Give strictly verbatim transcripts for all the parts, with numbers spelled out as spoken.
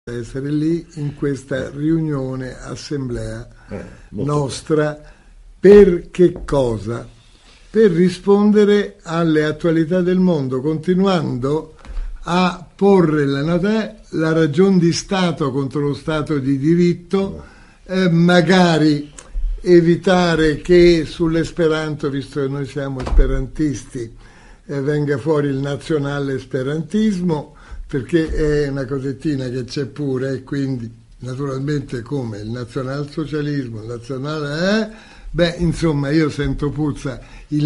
essere lì in questa riunione, assemblea eh, nostra, per che cosa? Per rispondere alle attualità del mondo, continuando a porre la, nota, la ragion di Stato contro lo Stato di diritto, eh, magari evitare che sull'esperanto, visto che noi siamo esperantisti, eh, venga fuori il nazionale esperantismo, perché è una cosettina che c'è pure, e quindi naturalmente come il nazionalsocialismo, il nazionale, eh, beh, insomma, io sento puzza il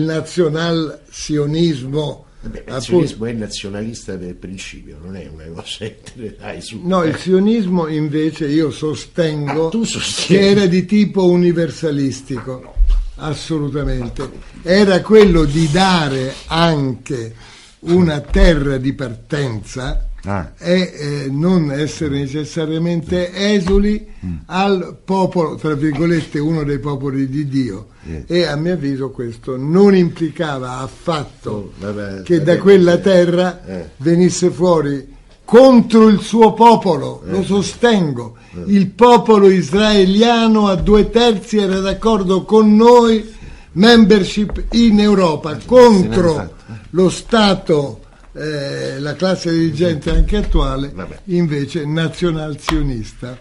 nazional-sionismo. Beh, il sionismo è nazionalista per principio, non è una cosa dai, su. No, il sionismo invece io sostengo ah, che era di tipo universalistico, no. Assolutamente. Era quello di dare anche una terra di partenza ah. e eh, non essere necessariamente esuli mm. al popolo, tra virgolette, uno dei popoli di Dio. Yes. E a mio avviso questo non implicava affatto oh, vabbè, che vabbè, da quella terra eh. venisse fuori contro il suo popolo, eh. lo sostengo. Eh. Il popolo israeliano a due terzi era d'accordo con noi, membership in Europa, contro lo Stato, eh, la classe dirigente anche attuale, vabbè. invece nazional-sionista,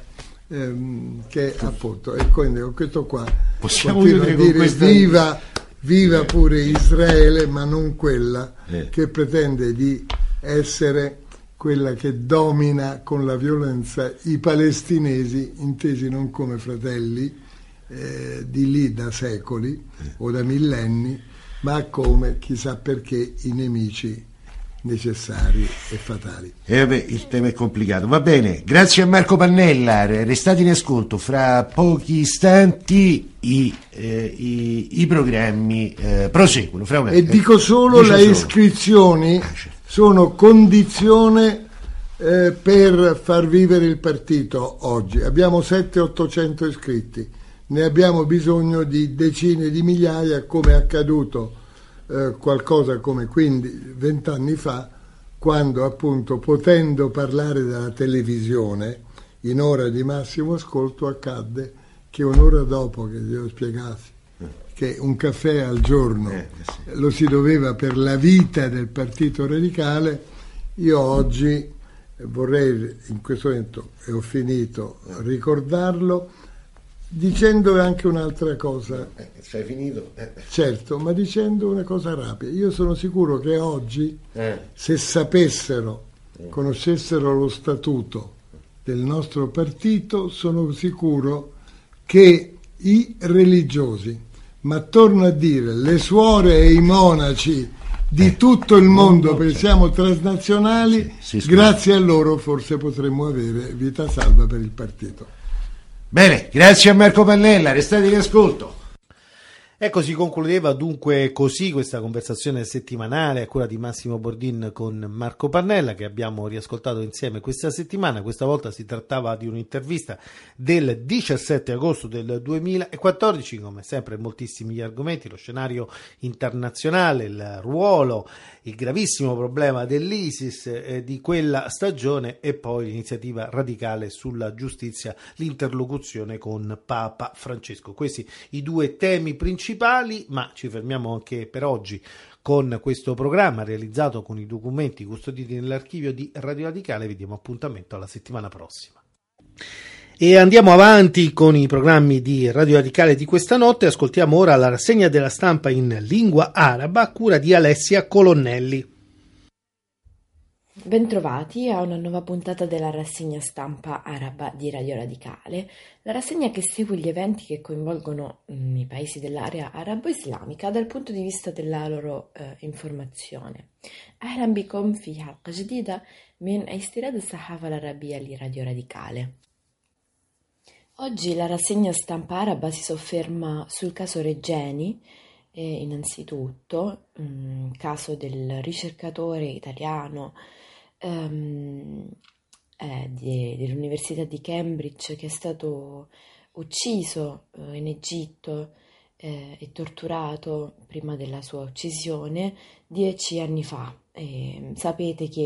ehm, che appunto, e quindi con questo qua possiamo continuo a dire questa... viva, viva eh. pure Israele, ma non quella eh. che pretende di essere quella che domina con la violenza i palestinesi, intesi non come fratelli eh, di lì da secoli eh. o da millenni, ma come, chissà perché, i nemici necessari e fatali. E eh vabbè, il tema è complicato. Va bene, grazie a Marco Pannella, restate in ascolto, fra pochi istanti i, eh, i, i programmi eh, proseguono. Fra una, e dico solo, le iscrizioni ah, certo. sono condizione eh, per far vivere il partito oggi. Abbiamo settecento ottocento iscritti, ne abbiamo bisogno di decine di migliaia, come è accaduto Eh, qualcosa come venti anni fa, quando appunto, potendo parlare dalla televisione in ora di massimo ascolto, accadde che un'ora dopo che glielo spiegassi che un caffè al giorno eh, sì. lo si doveva per la vita del Partito Radicale, io oggi vorrei in questo momento, e ho finito, ricordarlo dicendo anche un'altra cosa. Eh, sei finito? Eh. Certo, ma dicendo una cosa rapida. Io sono sicuro che oggi, eh. se sapessero, eh. conoscessero lo statuto del nostro partito, sono sicuro che i religiosi, ma torno a dire, le suore e i monaci di eh. tutto il mondo, perché siamo transnazionali, sì, sì, grazie a loro forse potremmo avere vita salva per il partito. Bene, grazie a Marco Pannella, restate in ascolto. Ecco, si concludeva dunque così questa conversazione settimanale a cura di Massimo Bordin con Marco Pannella, che abbiamo riascoltato insieme questa settimana. Questa volta si trattava di un'intervista del diciassette agosto del duemilaquattordici, come sempre moltissimi gli argomenti, lo scenario internazionale, il ruolo, il gravissimo problema dell'ISIS eh, di quella stagione, e poi l'iniziativa radicale sulla giustizia, l'interlocuzione con Papa Francesco. Questi i due temi principali, ma ci fermiamo anche per oggi con questo programma realizzato con i documenti custoditi nell'archivio di Radio Radicale. Vi diamo appuntamento alla settimana prossima. E andiamo avanti con i programmi di Radio Radicale di questa notte. Ascoltiamo ora la rassegna della stampa in lingua araba a cura di Alessia Colonnelli. Bentrovati a una nuova puntata della rassegna stampa araba di Radio Radicale, la rassegna che segue gli eventi che coinvolgono mh, i paesi dell'area arabo-islamica dal punto di vista della loro eh, informazione. أهلا بكم في حلقة جديدة من استيراد الصحافة العربية لراديو Radicale. Oggi la rassegna stampa araba si sofferma sul caso Regeni, eh, innanzitutto, mh, caso del ricercatore italiano um, eh, di, dell'Università di Cambridge che è stato ucciso eh, in Egitto eh, e torturato prima della sua uccisione dieci anni fa. E sapete che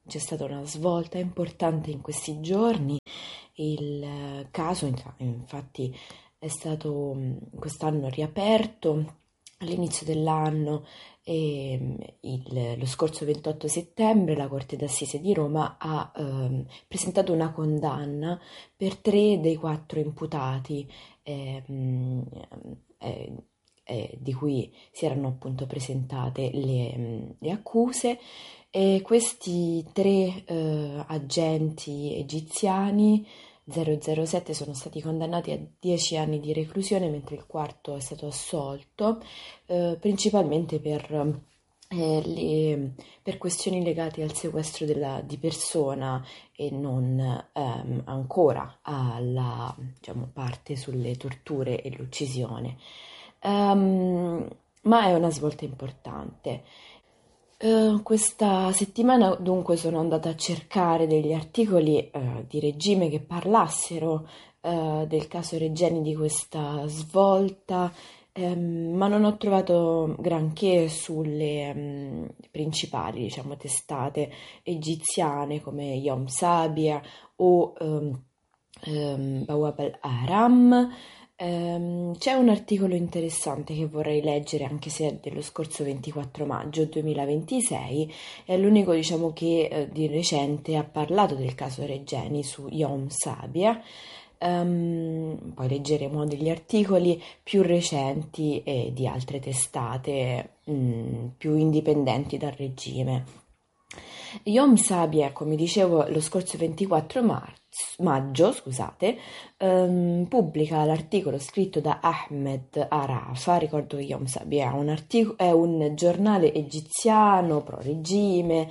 c'è stata una svolta importante in questi giorni. Il caso infatti è stato quest'anno riaperto all'inizio dell'anno e il, lo scorso ventotto settembre la Corte d'Assise di Roma ha eh, presentato una condanna per tre dei quattro imputati eh, eh, eh, di cui si erano appunto presentate le, le accuse. E questi tre eh, agenti egiziani zero zero sette sono stati condannati a dieci anni di reclusione, mentre il quarto è stato assolto, eh, principalmente per, eh, le, per questioni legate al sequestro della, di persona e non ehm, ancora alla, diciamo, parte sulle torture e l'uccisione. Um, ma è una svolta importante. Uh, questa settimana dunque sono andata a cercare degli articoli uh, di regime che parlassero uh, del caso Regeni, di questa svolta, um, ma non ho trovato granché sulle um, principali, diciamo, testate egiziane come Yom Sabia o um, um, Bawab al-Ahram. Um, c'è un articolo interessante che vorrei leggere, anche se è dello scorso ventiquattro maggio duemilaventisei, è l'unico, diciamo, che eh, di recente ha parlato del caso Regeni su Yom Sabia. Um, poi leggeremo degli articoli più recenti e di altre testate um, più indipendenti dal regime. Yom Sabia, come dicevo, lo scorso ventiquattro marzo maggio, scusate, um, pubblica l'articolo scritto da Ahmed Arafa. Ricordo che Yom Sabia è un, artic- è un giornale egiziano pro regime,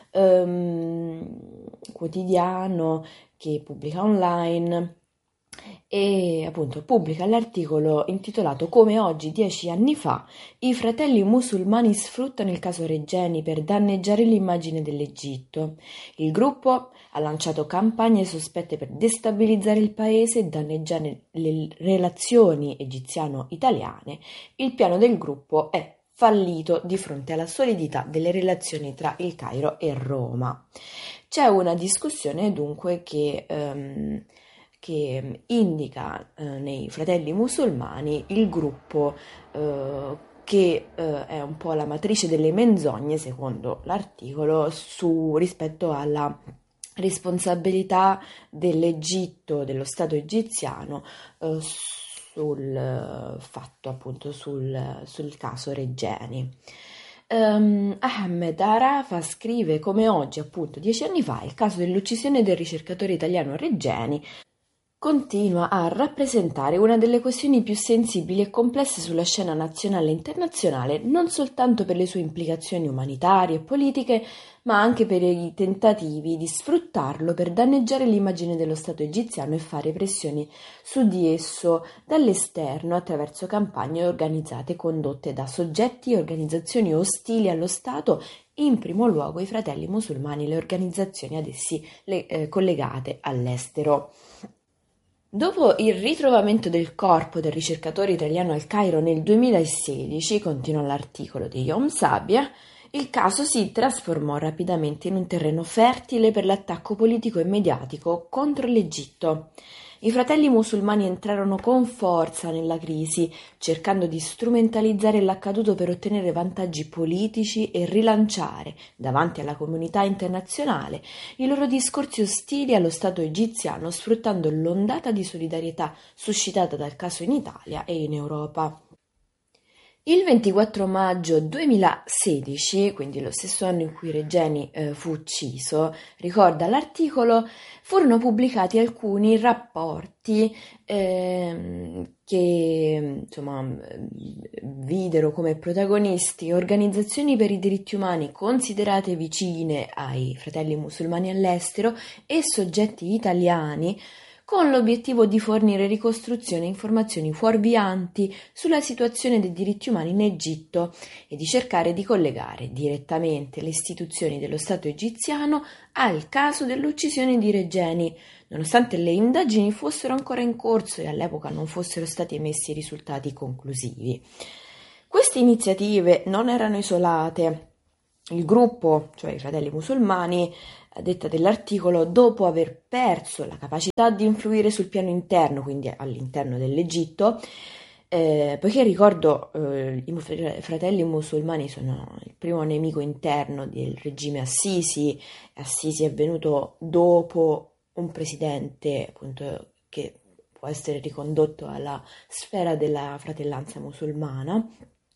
um, quotidiano che pubblica online e appunto pubblica l'articolo intitolato "Come oggi, dieci anni fa, i fratelli musulmani sfruttano il caso Regeni per danneggiare l'immagine dell'Egitto. Il gruppo ha lanciato campagne sospette per destabilizzare il paese e danneggiare le relazioni egiziano-italiane. Il piano del gruppo è fallito di fronte alla solidità delle relazioni tra il Cairo e Roma". C'è una discussione dunque che um, che indica eh, nei fratelli musulmani il gruppo eh, che eh, è un po' la matrice delle menzogne, secondo l'articolo, su rispetto alla responsabilità dell'Egitto, dello Stato egiziano, eh, sul eh, fatto appunto sul, sul caso Regeni. Um, Ahmed Arafa scrive: "Come oggi, appunto dieci anni fa, il caso dell'uccisione del ricercatore italiano Regeni continua a rappresentare una delle questioni più sensibili e complesse sulla scena nazionale e internazionale, non soltanto per le sue implicazioni umanitarie e politiche, ma anche per i tentativi di sfruttarlo per danneggiare l'immagine dello Stato egiziano e fare pressioni su di esso dall'esterno attraverso campagne organizzate condotte da soggetti e organizzazioni ostili allo Stato, in primo luogo i fratelli musulmani e le organizzazioni ad essi le, eh, collegate all'estero". Dopo il ritrovamento del corpo del ricercatore italiano al Cairo nel duemilasedici, continua l'articolo di Yom Sabia, il caso si trasformò rapidamente in un terreno fertile per l'attacco politico e mediatico contro l'Egitto. I fratelli musulmani entrarono con forza nella crisi, cercando di strumentalizzare l'accaduto per ottenere vantaggi politici e rilanciare, davanti alla comunità internazionale, i loro discorsi ostili allo Stato egiziano, sfruttando l'ondata di solidarietà suscitata dal caso in Italia e in Europa. Il ventiquattro maggio duemilasedici, quindi lo stesso anno in cui Regeni eh, fu ucciso, ricorda l'articolo, furono pubblicati alcuni rapporti eh, che insomma videro come protagonisti organizzazioni per i diritti umani considerate vicine ai fratelli musulmani all'estero e soggetti italiani, con l'obiettivo di fornire ricostruzioni e informazioni fuorvianti sulla situazione dei diritti umani in Egitto e di cercare di collegare direttamente le istituzioni dello Stato egiziano al caso dell'uccisione di Regeni, nonostante le indagini fossero ancora in corso e all'epoca non fossero stati emessi risultati conclusivi. Queste iniziative non erano isolate. Il gruppo, cioè i Fratelli Musulmani, a detta dell'articolo, dopo aver perso la capacità di influire sul piano interno, quindi all'interno dell'Egitto, eh, poiché ricordo eh, i Fratelli Musulmani sono il primo nemico interno del regime Assisi. Assisi è venuto dopo un presidente, appunto, che può essere ricondotto alla sfera della fratellanza musulmana.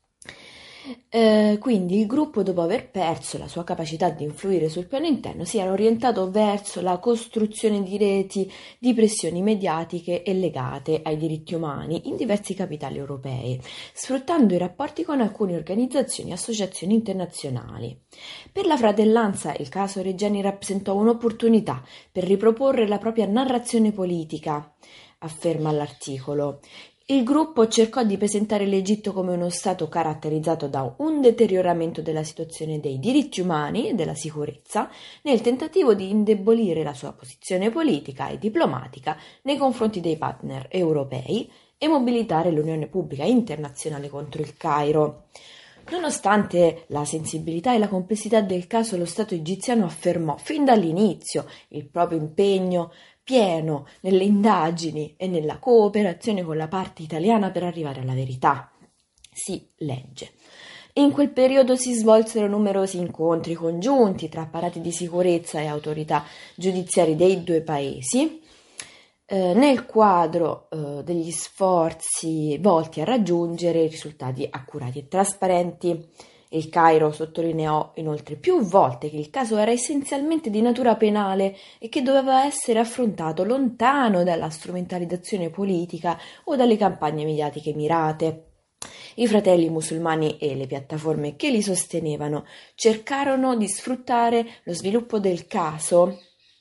Eh, quindi il gruppo, dopo aver perso la sua capacità di influire sul piano interno, si era orientato verso la costruzione di reti di pressioni mediatiche e legate ai diritti umani in diversi capitali europei, sfruttando i rapporti con alcune organizzazioni e associazioni internazionali. Per la fratellanza il caso Regeni rappresentò un'opportunità per riproporre la propria narrazione politica, afferma l'articolo. Il gruppo cercò di presentare l'Egitto come uno Stato caratterizzato da un deterioramento della situazione dei diritti umani e della sicurezza, nel tentativo di indebolire la sua posizione politica e diplomatica nei confronti dei partner europei e mobilitare l'opinione pubblica internazionale contro il Cairo. Nonostante la sensibilità e la complessità del caso, lo Stato egiziano affermò fin dall'inizio il proprio impegno pieno nelle indagini e nella cooperazione con la parte italiana per arrivare alla verità. Si legge. In quel periodo si svolsero numerosi incontri congiunti tra apparati di sicurezza e autorità giudiziarie dei due paesi, eh, nel quadro eh, degli sforzi volti a raggiungere risultati accurati e trasparenti. Il Cairo sottolineò inoltre più volte che il caso era essenzialmente di natura penale e che doveva essere affrontato lontano dalla strumentalizzazione politica o dalle campagne mediatiche mirate. I Fratelli Musulmani e le piattaforme che li sostenevano cercarono di sfruttare lo sviluppo del caso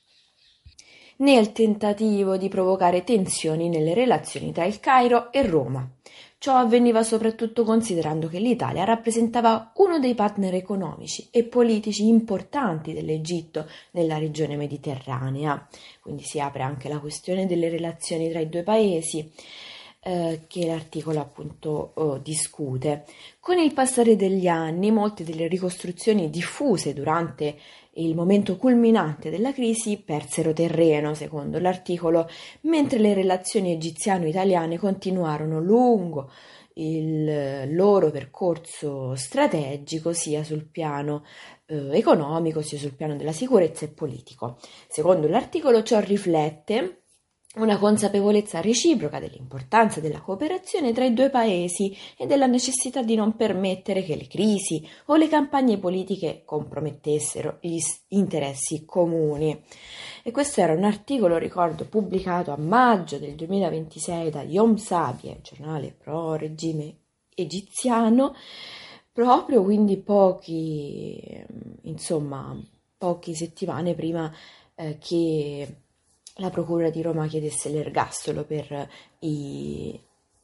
nel tentativo di provocare tensioni nelle relazioni tra il Cairo e Roma. Ciò avveniva soprattutto considerando che l'Italia rappresentava uno dei partner economici e politici importanti dell'Egitto nella regione mediterranea. Quindi si apre anche la questione delle relazioni tra i due paesi, eh, che l'articolo appunto oh, discute. Con il passare degli anni, molte delle ricostruzioni diffuse durante il momento culminante della crisi persero terreno, secondo l'articolo, mentre le relazioni egiziano-italiane continuarono lungo il loro percorso strategico sia sul piano eh, economico sia sul piano della sicurezza e politico. Secondo l'articolo ciò riflette una consapevolezza reciproca dell'importanza della cooperazione tra i due paesi e della necessità di non permettere che le crisi o le campagne politiche compromettessero gli interessi comuni. E questo era un articolo, ricordo, pubblicato a maggio del duemilaventisei da Yom Sabie, giornale pro regime egiziano, proprio quindi pochi, insomma, poche settimane prima eh, che la Procura di Roma chiedesse l'ergastolo per i,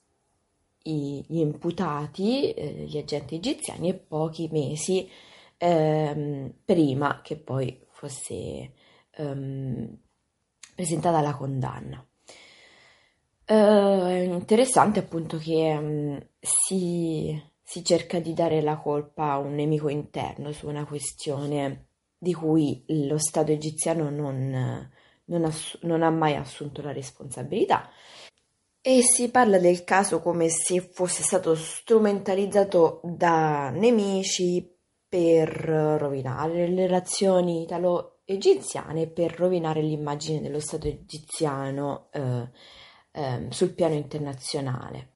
i, gli imputati, eh, gli agenti egiziani, e pochi mesi ehm, prima che poi fosse ehm, presentata la condanna. Eh, è interessante appunto che um, si, si cerca di dare la colpa a un nemico interno su una questione di cui lo Stato egiziano non... Non, ass- non ha mai assunto la responsabilità, e si parla del caso come se fosse stato strumentalizzato da nemici per rovinare le relazioni italo-egiziane, per rovinare l'immagine dello Stato egiziano eh, eh, sul piano internazionale.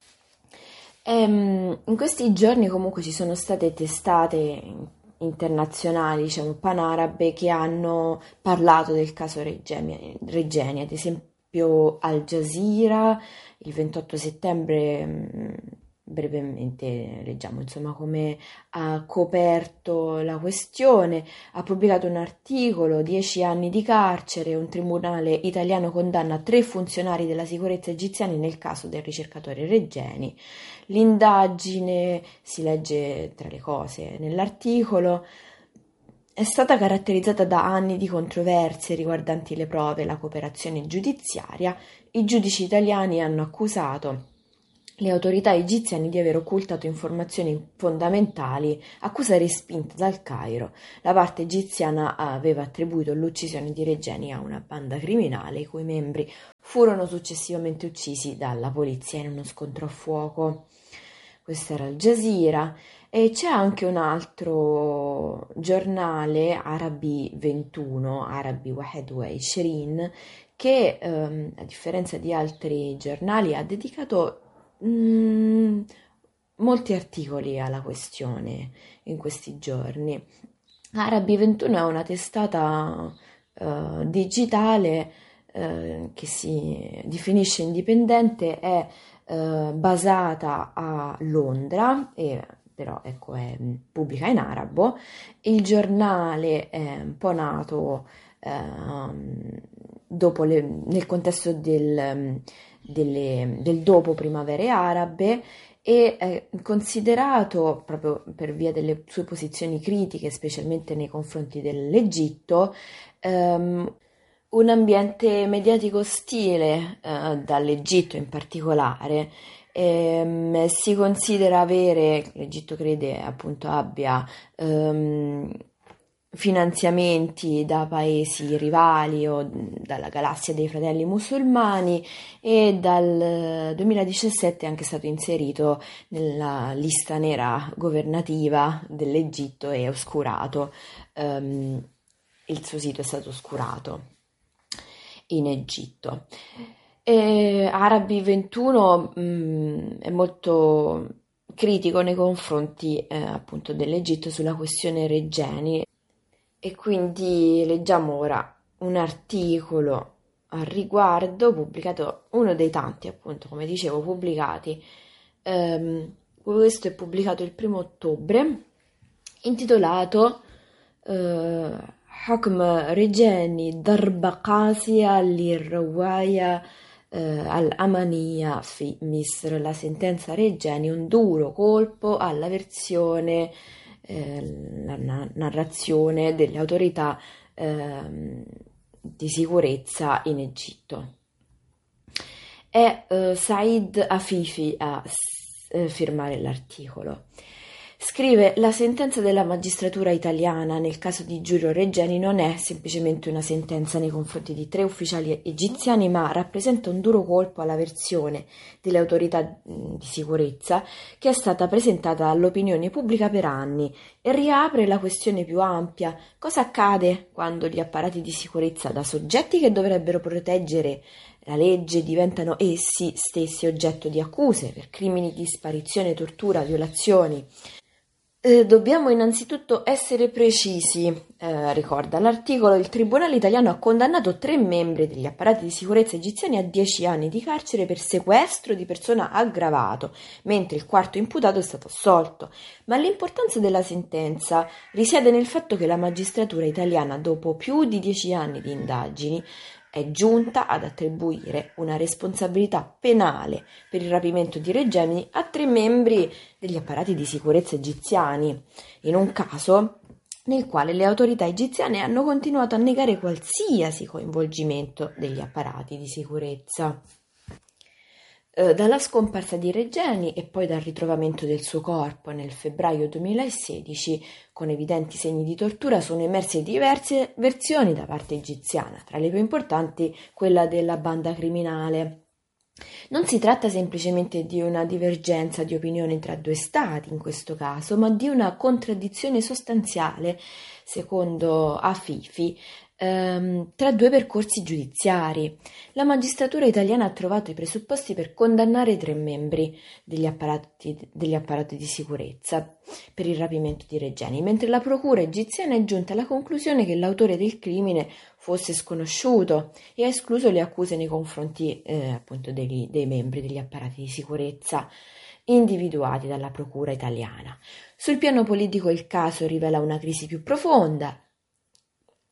Ehm, in questi giorni comunque ci sono state testate internazionali, diciamo panarabe, che hanno parlato del caso Regeni, Regeni, ad esempio Al Jazeera il ventotto settembre, brevemente leggiamo insomma come ha coperto la questione, ha pubblicato un articolo: dieci anni di carcere, un tribunale italiano condanna tre funzionari della sicurezza egiziani nel caso del ricercatore Regeni. L'indagine, si legge tra le cose nell'articolo, è stata caratterizzata da anni di controversie riguardanti le prove e la cooperazione giudiziaria. I giudici italiani hanno accusato le autorità egiziane di aver occultato informazioni fondamentali, accusa respinta dal Cairo. La parte egiziana aveva attribuito l'uccisione di Regeni a una banda criminale, i cui membri furono successivamente uccisi dalla polizia in uno scontro a fuoco. Questo era Al Jazeera. E c'è anche un altro giornale, Arabi ventuno, Arabi Wahed wa Ishrin, che ehm, a differenza di altri giornali ha dedicato Mm, molti articoli alla questione in questi giorni. Arabi ventuno è una testata uh, digitale uh, che si definisce indipendente, è uh, basata a Londra e però ecco è pubblica in arabo. Il giornale è un po' nato uh, dopo le, nel contesto del Delle, del dopo primavere arabe e è considerato, proprio per via delle sue posizioni critiche, specialmente nei confronti dell'Egitto, um, un ambiente mediatico ostile uh, dall'Egitto in particolare. E, si considera avere, l'Egitto crede appunto abbia um, finanziamenti da paesi rivali o dalla galassia dei fratelli musulmani, e dal duemiladiciassette è anche stato inserito nella lista nera governativa dell'Egitto e oscurato. Um, il suo sito è stato oscurato in Egitto. E Arabi ventuno um, è molto critico nei confronti eh, appunto dell'Egitto sulla questione Regeni. E quindi leggiamo ora un articolo al riguardo, pubblicato, uno dei tanti appunto, come dicevo, pubblicati. Um, questo è pubblicato il primo ottobre, intitolato uh, Hukm Regeni Darba Qasiya lirrawaya uh, al-Amaniya fi Misr, la sentenza Regeni, un duro colpo alla versione, la narrazione delle autorità eh, di sicurezza in Egitto. È eh, Said Afifi a eh, firmare l'articolo. Scrive: la sentenza della magistratura italiana nel caso di Giulio Regeni non è semplicemente una sentenza nei confronti di tre ufficiali egiziani, ma rappresenta un duro colpo alla versione delle autorità di sicurezza che è stata presentata all'opinione pubblica per anni e riapre la questione più ampia: cosa accade quando gli apparati di sicurezza, da soggetti che dovrebbero proteggere la legge, diventano essi stessi oggetto di accuse per crimini di sparizione, tortura, violazioni? Eh, dobbiamo innanzitutto essere precisi, eh, ricorda l'articolo. Il Tribunale italiano ha condannato tre membri degli apparati di sicurezza egiziani a dieci anni di carcere per sequestro di persona aggravato, mentre il quarto imputato è stato assolto. Ma l'importanza della sentenza risiede nel fatto che la magistratura italiana, dopo più di dieci anni di indagini, è giunta ad attribuire una responsabilità penale per il rapimento di Regeni a tre membri degli apparati di sicurezza egiziani, in un caso nel quale le autorità egiziane hanno continuato a negare qualsiasi coinvolgimento degli apparati di sicurezza. Dalla scomparsa di Regeni e poi dal ritrovamento del suo corpo nel febbraio duemilasedici con evidenti segni di tortura sono emerse diverse versioni da parte egiziana, tra le più importanti quella della banda criminale. Non si tratta semplicemente di una divergenza di opinione tra due stati in questo caso, ma di una contraddizione sostanziale, secondo Afifi, ehm, tra due percorsi giudiziari. La magistratura italiana ha trovato i presupposti per condannare i tre membri degli apparati, degli apparati di sicurezza per il rapimento di Regeni, mentre la procura egiziana è giunta alla conclusione che l'autore del crimine fosse sconosciuto e ha escluso le accuse nei confronti eh, appunto dei, dei membri degli apparati di sicurezza individuati dalla procura italiana. Sul piano politico il caso rivela una crisi più profonda,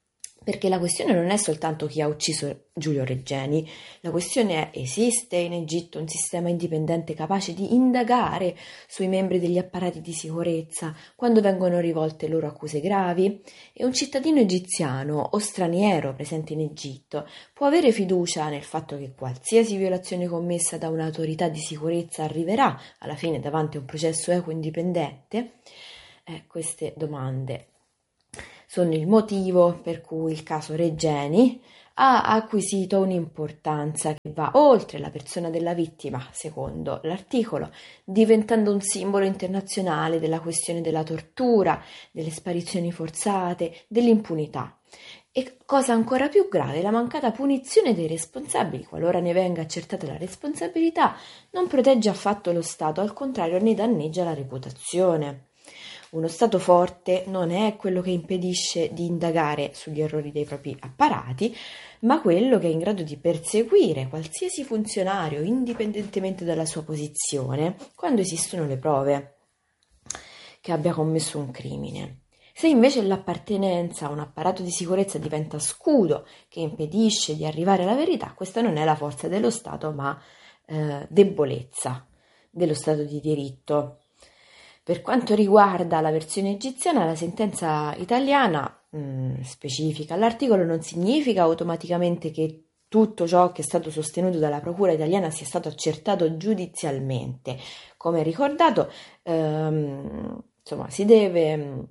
Perché la questione non è soltanto chi ha ucciso Giulio Regeni, la questione è: esiste in Egitto un sistema indipendente capace di indagare sui membri degli apparati di sicurezza quando vengono rivolte loro accuse gravi? E un cittadino egiziano o straniero presente in Egitto può avere fiducia nel fatto che qualsiasi violazione commessa da un'autorità di sicurezza arriverà alla fine davanti a un processo equo e indipendente? Eh, queste domande sono il motivo per cui il caso Regeni ha acquisito un'importanza che va oltre la persona della vittima, secondo l'articolo, diventando un simbolo internazionale della questione della tortura, delle sparizioni forzate, dell'impunità. E cosa ancora più grave, la mancata punizione dei responsabili, qualora ne venga accertata la responsabilità, non protegge affatto lo Stato, al contrario ne danneggia la reputazione. Uno Stato forte non è quello che impedisce di indagare sugli errori dei propri apparati, ma quello che è in grado di perseguire qualsiasi funzionario indipendentemente dalla sua posizione quando esistono le prove che abbia commesso un crimine. Se invece l'appartenenza a un apparato di sicurezza diventa scudo che impedisce di arrivare alla verità, questa non è la forza dello Stato, ma eh, debolezza dello Stato di diritto. Per quanto riguarda la versione egiziana, la sentenza italiana mh, specifica all'articolo non significa automaticamente che tutto ciò che è stato sostenuto dalla procura italiana sia stato accertato giudizialmente. Come ricordato, ehm, insomma, si deve mh,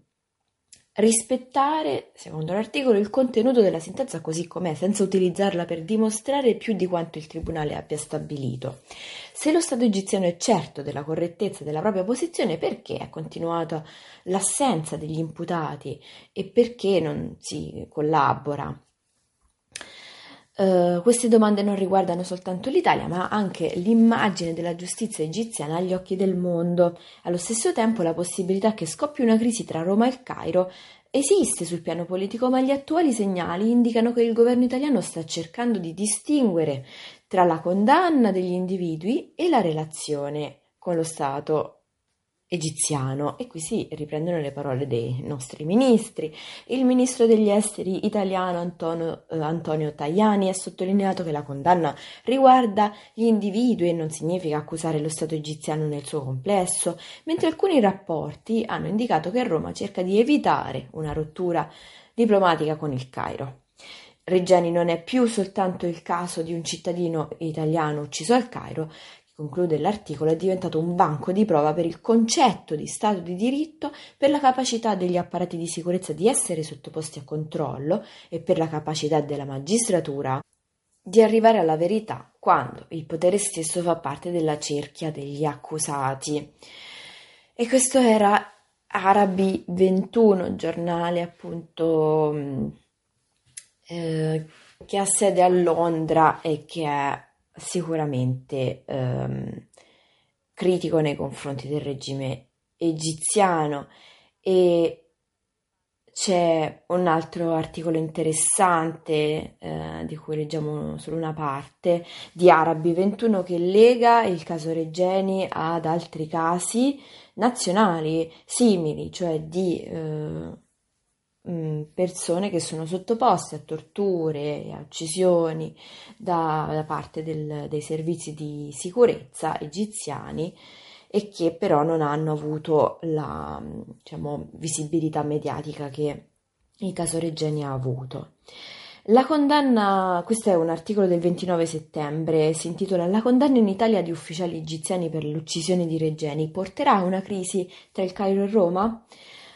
rispettare, secondo l'articolo, il contenuto della sentenza così com'è, senza utilizzarla per dimostrare più di quanto il tribunale abbia stabilito. Se lo Stato egiziano è certo della correttezza della propria posizione, perché è continuata l'assenza degli imputati e perché non si collabora? Uh, queste domande non riguardano soltanto l'Italia, ma anche l'immagine della giustizia egiziana agli occhi del mondo. Allo stesso tempo, la possibilità che scoppi una crisi tra Roma e il Cairo esiste sul piano politico, ma gli attuali segnali indicano che il governo italiano sta cercando di distinguere tra la condanna degli individui e la relazione con lo Stato egiziano. E qui si riprendono le parole dei nostri ministri. Il ministro degli esteri italiano Antonio, eh, Antonio Tajani ha sottolineato che la condanna riguarda gli individui e non significa accusare lo Stato egiziano nel suo complesso, mentre alcuni rapporti hanno indicato che Roma cerca di evitare una rottura diplomatica con il Cairo. Regeni non è più soltanto il caso di un cittadino italiano ucciso al Cairo, conclude l'articolo, è diventato un banco di prova per il concetto di Stato di diritto, per la capacità degli apparati di sicurezza di essere sottoposti a controllo e per la capacità della magistratura di arrivare alla verità quando il potere stesso fa parte della cerchia degli accusati. E questo era Arabi ventuno, giornale appunto eh, che ha sede a Londra e che è sicuramente ehm, critico nei confronti del regime egiziano. E c'è un altro articolo interessante eh, di cui leggiamo solo una parte, di Arabi ventuno, che lega il caso Regeni ad altri casi nazionali simili, cioè di eh, persone che sono sottoposte a torture e a uccisioni da, da parte del, dei servizi di sicurezza egiziani e che però non hanno avuto la, diciamo, visibilità mediatica che il caso Regeni ha avuto. La condanna, questo è un articolo del ventinove settembre, si intitola "La condanna in Italia di ufficiali egiziani per l'uccisione di Regeni porterà a una crisi tra il Cairo e Roma?"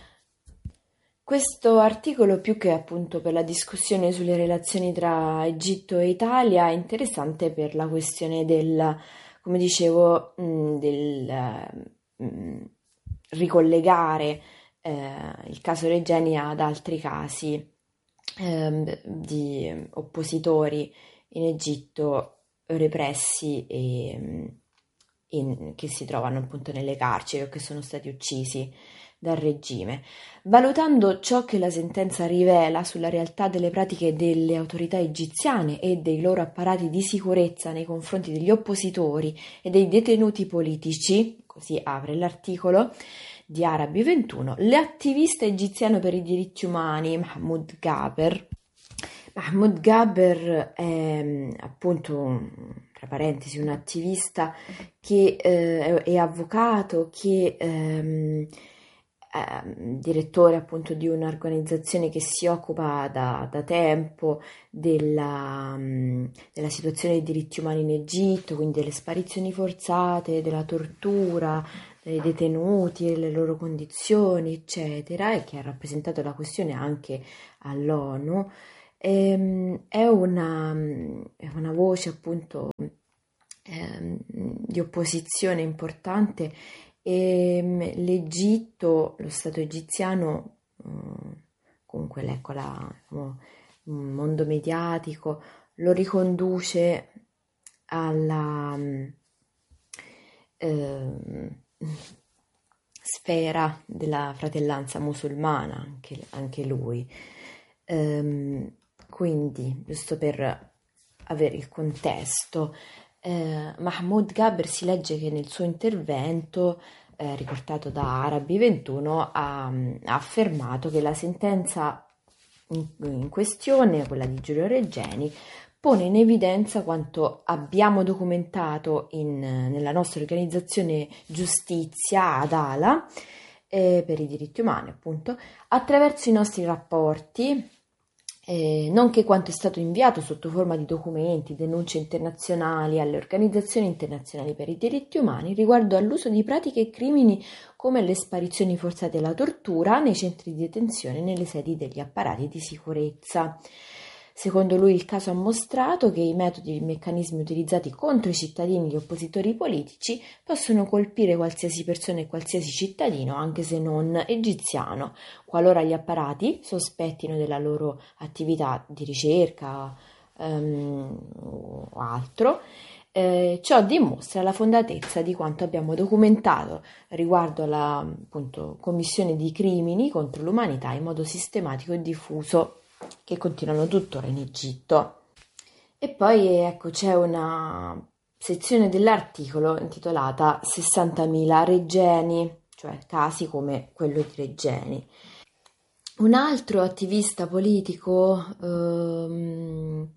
Questo articolo, più che appunto per la discussione sulle relazioni tra Egitto e Italia, è interessante per la questione del, come dicevo, del mh, ricollegare eh, il caso Regeni ad altri casi eh, di oppositori in Egitto repressi e in, che si trovano appunto nelle carceri o che sono stati uccisi dal regime. Valutando ciò che la sentenza rivela sulla realtà delle pratiche delle autorità egiziane e dei loro apparati di sicurezza nei confronti degli oppositori e dei detenuti politici, così apre l'articolo di Arabi ventuno, l'attivista egiziano per i diritti umani Mahmoud Gaber Mahmoud Gabr è appunto, tra parentesi, un attivista che eh, è avvocato, che ehm, è direttore appunto di un'organizzazione che si occupa da, da tempo della, della situazione dei diritti umani in Egitto, quindi delle sparizioni forzate, della tortura dei detenuti e le loro condizioni, eccetera, e che ha rappresentato la questione anche all'ONU. Ehm, È una, è una voce appunto ehm, di opposizione importante e l'Egitto, lo Stato egiziano, eh, comunque ecco, la, diciamo, il mondo mediatico lo riconduce alla eh, sfera della fratellanza musulmana, anche, anche lui. Ehm, quindi, giusto per avere il contesto, eh, Mahmoud Gabr si legge che nel suo intervento, eh, riportato da Arabi ventuno, ha, ha affermato che la sentenza in, in questione, quella di Giulio Regeni, pone in evidenza quanto abbiamo documentato in, nella nostra organizzazione Giustizia, Adala, eh, per i diritti umani, appunto, attraverso i nostri rapporti, eh, nonché quanto è stato inviato sotto forma di documenti, denunce internazionali alle organizzazioni internazionali per i diritti umani riguardo all'uso di pratiche e crimini come le sparizioni forzate e la tortura nei centri di detenzione e nelle sedi degli apparati di sicurezza. Secondo lui il caso ha mostrato che i metodi e i meccanismi utilizzati contro i cittadini e gli oppositori politici possono colpire qualsiasi persona e qualsiasi cittadino, anche se non egiziano, qualora gli apparati sospettino della loro attività di ricerca um, o altro. Eh, ciò dimostra la fondatezza di quanto abbiamo documentato riguardo alla appunto, commissione di crimini contro l'umanità in modo sistematico e diffuso, che continuano tuttora in Egitto. E poi ecco c'è una sezione dell'articolo intitolata sessantamila Regeni, cioè casi come quello di Regeni. Un altro attivista politico ehm,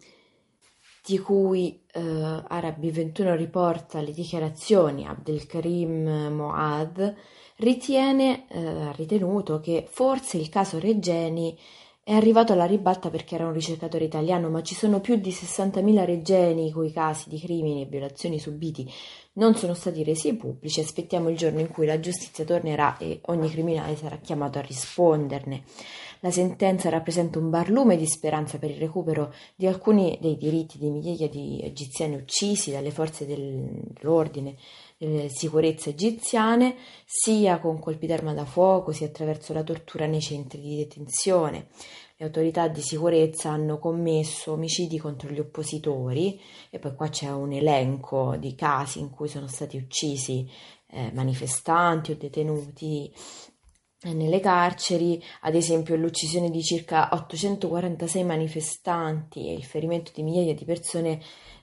di cui eh, Arabi ventuno riporta le dichiarazioni, Abdelkarim Moad ritiene, eh, ha ritenuto che forse il caso Regeni è arrivato alla ribalta perché era un ricercatore italiano, ma ci sono più di sessantamila Regeni i cui casi di crimini e violazioni subiti non sono stati resi pubblici. Aspettiamo il giorno in cui la giustizia tornerà e ogni criminale sarà chiamato a risponderne. La sentenza rappresenta un barlume di speranza per il recupero di alcuni dei diritti di migliaia di egiziani uccisi dalle forze dell'ordine delle sicurezza egiziane, sia con colpi d'arma da fuoco, sia attraverso la tortura nei centri di detenzione. Le autorità di sicurezza hanno commesso omicidi contro gli oppositori, e poi qua c'è un elenco di casi in cui sono stati uccisi eh, manifestanti o detenuti nelle carceri, ad esempio l'uccisione di circa ottocentoquarantasei manifestanti e il ferimento di migliaia di persone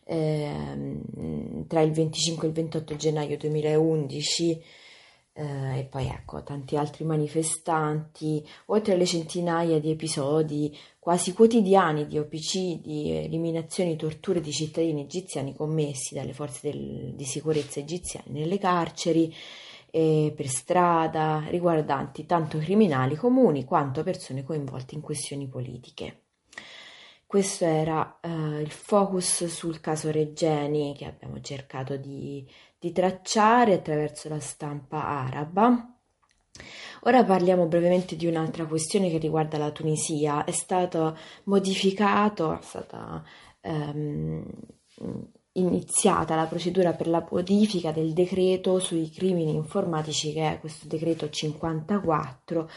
eh, tra il venticinque e il ventotto gennaio duemilaundici, eh, e poi ecco tanti altri manifestanti, oltre alle centinaia di episodi quasi quotidiani di omicidi, eliminazioni, torture di cittadini egiziani commessi dalle forze del, di sicurezza egiziane nelle carceri e per strada, riguardanti tanto criminali comuni quanto persone coinvolte in questioni politiche. Questo era eh, il focus sul caso Regeni che abbiamo cercato di, di tracciare attraverso la stampa araba. Ora parliamo brevemente di un'altra questione che riguarda la Tunisia. È stato modificato, è stata ehm, iniziata la procedura per la modifica del decreto sui crimini informatici, che è questo decreto cinquantaquattro,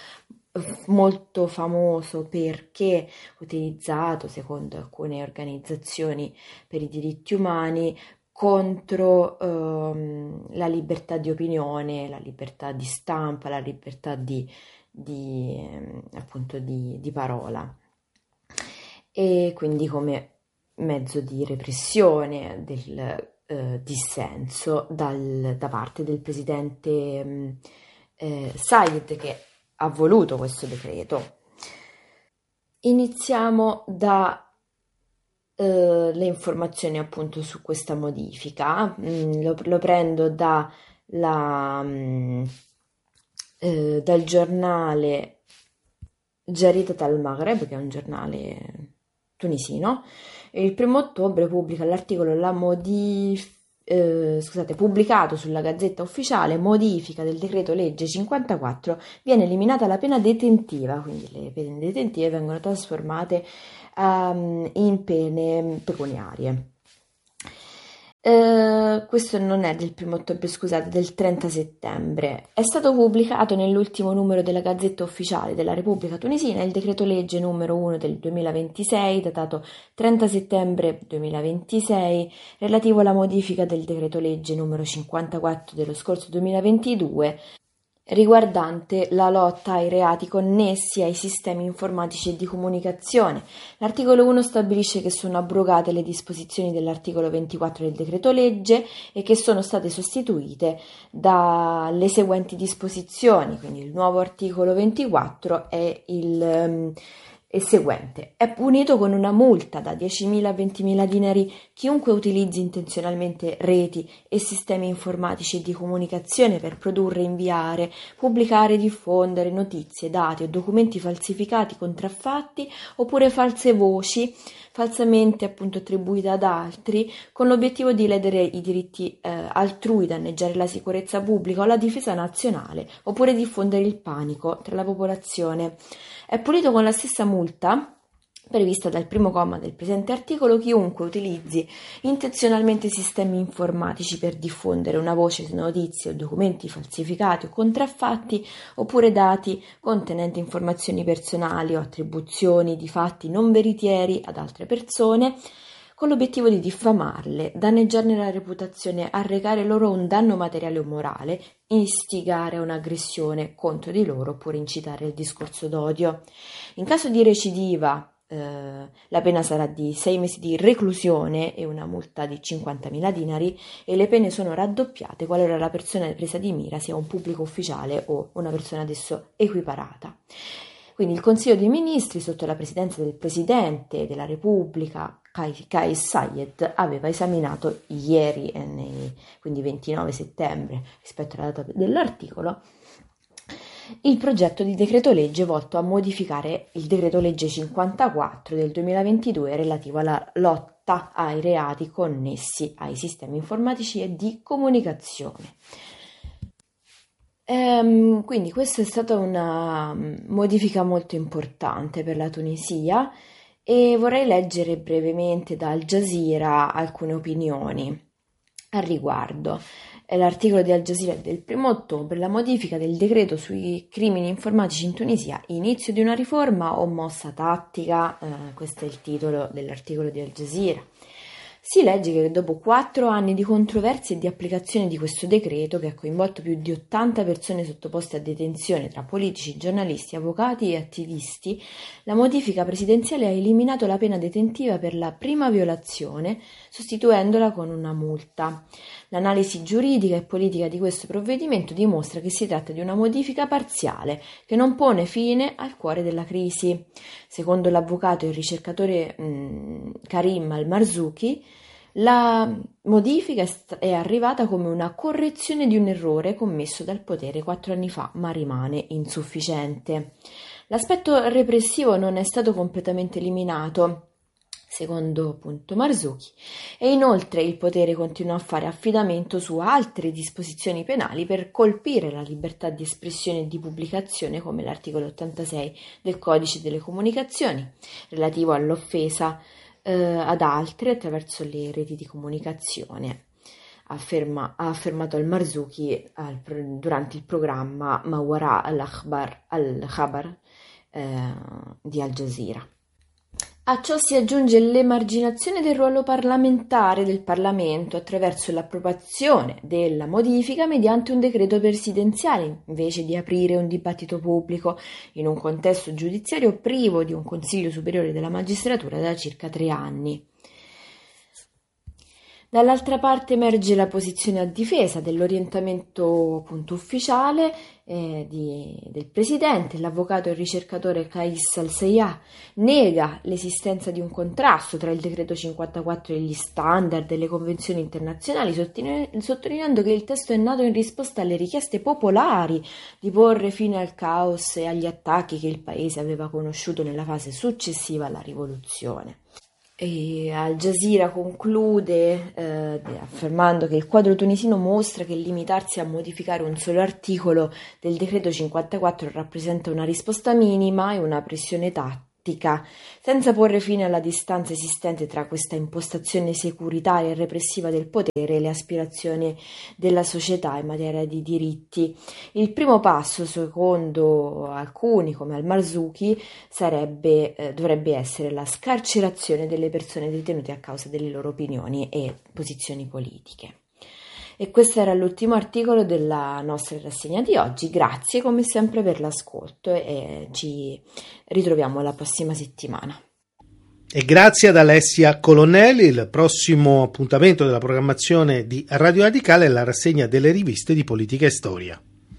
molto famoso perché utilizzato, secondo alcune organizzazioni per i diritti umani, contro ehm, la libertà di opinione, la libertà di stampa, la libertà di, di, ehm, appunto di, di parola, e quindi come mezzo di repressione del eh, dissenso dal, da parte del presidente eh, Said, che ha voluto questo decreto. Iniziamo da eh, le informazioni appunto su questa modifica. Mm, lo, lo prendo da la, mm, eh, dal giornale Jaridat al-Maghreb, che è un giornale tunisino. Il primo ottobre pubblica l'articolo La modifica Eh, scusate, pubblicato sulla Gazzetta Ufficiale, modifica del decreto legge cinquantaquattro, viene eliminata la pena detentiva, quindi le pene detentive vengono trasformate um, in pene pecuniarie. Uh, questo non è del primo ottobre, scusate, del trenta settembre. È stato pubblicato nell'ultimo numero della Gazzetta Ufficiale della Repubblica Tunisina il decreto legge numero uno del duemilaventisei, datato trenta settembre duemilaventisei, relativo alla modifica del decreto legge numero cinquantaquattro dello scorso duemilaventidue, riguardante la lotta ai reati connessi ai sistemi informatici e di comunicazione. L'articolo uno stabilisce che sono abrogate le disposizioni dell'articolo ventiquattro del decreto legge e che sono state sostituite dalle seguenti disposizioni, quindi il nuovo articolo ventiquattro è il um, è seguente: è punito con una multa da diecimila a ventimila dinari chiunque utilizzi intenzionalmente reti e sistemi informatici e di comunicazione per produrre, inviare, pubblicare, diffondere notizie, dati o documenti falsificati, contraffatti oppure false voci falsamente appunto attribuite ad altri con l'obiettivo di ledere i diritti eh, altrui, danneggiare la sicurezza pubblica o la difesa nazionale oppure diffondere il panico tra la popolazione. È punito con la stessa multa prevista dal primo comma del presente articolo chiunque utilizzi intenzionalmente sistemi informatici per diffondere una voce, notizie o documenti falsificati o contraffatti oppure dati contenenti informazioni personali o attribuzioni di fatti non veritieri ad altre persone con l'obiettivo di diffamarle, danneggiarne la reputazione, arrecare loro un danno materiale o morale, istigare a un'aggressione contro di loro oppure incitare il discorso d'odio. In caso di recidiva, eh, la pena sarà di sei mesi di reclusione e una multa di cinquantamila dinari e le pene sono raddoppiate qualora la persona presa di mira sia un pubblico ufficiale o una persona ad esso equiparata. Quindi il Consiglio dei Ministri, sotto la presidenza del Presidente della Repubblica, Kais Saied, aveva esaminato ieri, eh, nei, quindi ventinove settembre, rispetto alla data dell'articolo, il progetto di decreto legge volto a modificare il decreto legge cinquantaquattro del duemilaventidue relativo alla lotta ai reati connessi ai sistemi informatici e di comunicazione. Ehm, quindi questa è stata una modifica molto importante per la Tunisia e vorrei leggere brevemente da Al Jazeera alcune opinioni al riguardo. L'articolo di Al Jazeera del primo ottobre, la modifica del decreto sui crimini informatici in Tunisia, inizio di una riforma o mossa tattica? Eh, questo è il titolo dell'articolo di Al Jazeera. Si legge che dopo quattro anni di controversie e di applicazione di questo decreto, che ha coinvolto più di ottanta persone sottoposte a detenzione tra politici, giornalisti, avvocati e attivisti, la modifica presidenziale ha eliminato la pena detentiva per la prima violazione, sostituendola con una multa. L'analisi giuridica e politica di questo provvedimento dimostra che si tratta di una modifica parziale, che non pone fine al cuore della crisi. Secondo l'avvocato e ricercatore mh, Karim Al-Marzouki, la modifica è arrivata come una correzione di un errore commesso dal potere quattro anni fa, ma rimane insufficiente. L'aspetto repressivo non è stato completamente eliminato, secondo appunto Marzouki, e inoltre il potere continua a fare affidamento su altre disposizioni penali per colpire la libertà di espressione e di pubblicazione, come l'articolo ottantasei del Codice delle Comunicazioni, relativo all'offesa eh, ad altri attraverso le reti di comunicazione, afferma, ha affermato Al-Marzouki al, durante il programma Mawara al-Akhbar, al-Khabar eh, di Al Jazeera. A ciò si aggiunge l'emarginazione del ruolo parlamentare del Parlamento attraverso l'approvazione della modifica mediante un decreto presidenziale, invece di aprire un dibattito pubblico in un contesto giudiziario privo di un Consiglio superiore della magistratura da circa tre anni. Dall'altra parte emerge la posizione a difesa dell'orientamento appunto ufficiale eh, di, del presidente. L'avvocato e il ricercatore Kais Al-Sayah nega l'esistenza di un contrasto tra il decreto cinquantaquattro e gli standard e le convenzioni internazionali, sottolineando che il testo è nato in risposta alle richieste popolari di porre fine al caos e agli attacchi che il paese aveva conosciuto nella fase successiva alla rivoluzione. E Al Jazeera conclude eh, affermando che il quadro tunisino mostra che limitarsi a modificare un solo articolo del decreto cinquantaquattro rappresenta una risposta minima e una pressione tattica, senza porre fine alla distanza esistente tra questa impostazione securitaria e repressiva del potere e le aspirazioni della società in materia di diritti. Il primo passo, secondo alcuni come Al-Marzouki, sarebbe, eh, dovrebbe essere la scarcerazione delle persone detenute a causa delle loro opinioni e posizioni politiche. E questo era l'ultimo articolo della nostra rassegna di oggi. Grazie come sempre per l'ascolto e ci ritroviamo la prossima settimana. E grazie ad Alessia Colonnelli. Il prossimo appuntamento della programmazione di Radio Radicale è la rassegna delle riviste di politica e storia.